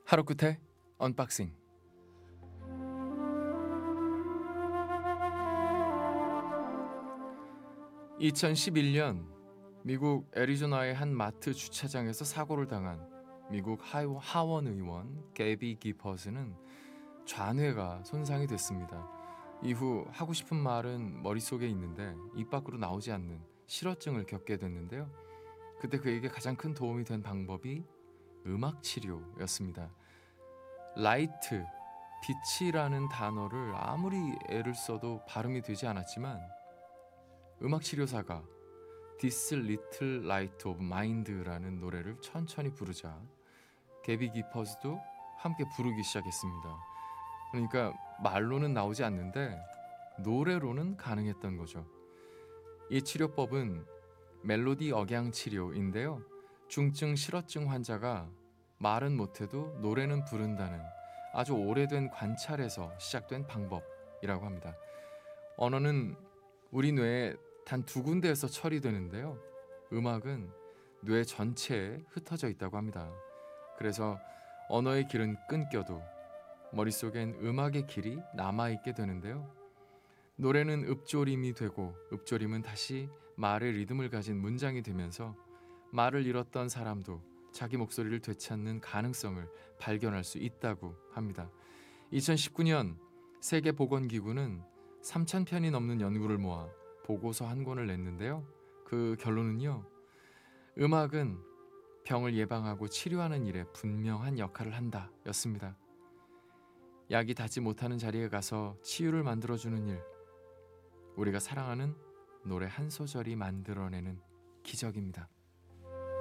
하루 끝에 언박싱. 2011년 미국 애리조나의 한 마트 주차장에서 사고를 당한 미국 하원 의원 게비 기퍼스는 좌뇌가 손상이 됐습니다. 이후 하고 싶은 말은 머릿속에 있는데 입 밖으로 나오지 않는 실어증을 겪게 됐는데요. 그때 그에게 가장 큰 도움이 된 방법이 음악 치료였습니다. 라이트, 빛이라는 단어를 아무리 애를 써도 발음이 되지 않았지만 음악 치료사가 This Little Light of Mind라는 노래를 천천히 부르자 게비 기퍼스도 함께 부르기 시작했습니다. 그러니까 말로는 나오지 않는데 노래로는 가능했던 거죠. 이 치료법은 멜로디 억양 치료인데요. 중증 실어증 환자가 말은 못해도 노래는 부른다는 아주 오래된 관찰에서 시작된 방법이라고 합니다. 언어는 우리 뇌에 단 두 군데에서 처리되는데요. 음악은 뇌 전체에 흩어져 있다고 합니다. 그래서 언어의 길은 끊겨도 머릿속엔 음악의 길이 남아있게 되는데요. 노래는 읍조림이 되고 읍조림은 다시 말의 리듬을 가진 문장이 되면서 말을 잃었던 사람도 자기 목소리를 되찾는 가능성을 발견할 수 있다고 합니다. 2019년 세계보건기구는 3,000편이 넘는 연구를 모아 보고서 한 권을 냈는데요. 그 결론은요. 음악은 병을 예방하고 치료하는 일에 분명한 역할을 한다 였습니다. 약이 닿지 못하는 자리에 가서 치유를 만들어주는 일, 우리가 사랑하는 노래 한 소절이 만들어내는 기적입니다.